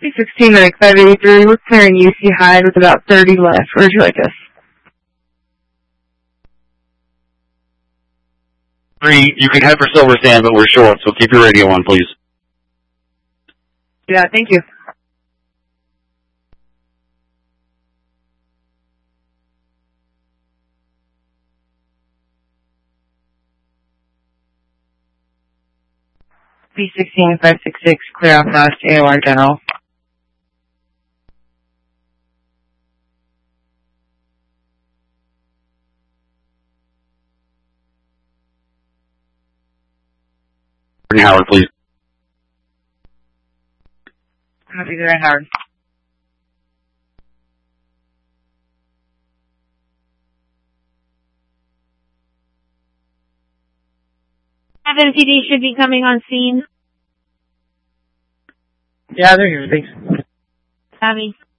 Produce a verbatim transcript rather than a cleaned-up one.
sixteen, like five eighty-three, we're clearing U C Hyde with about thirty left. Where would you like us? Three, you can head for Silver Sand, but we're short, so keep your radio on, please. Yeah, thank you. B sixteen, five six six, clear off last A O R General. Howard, please. Copy that, Howard. seven P D should be coming on scene. Yeah, they're here, thanks. Abby.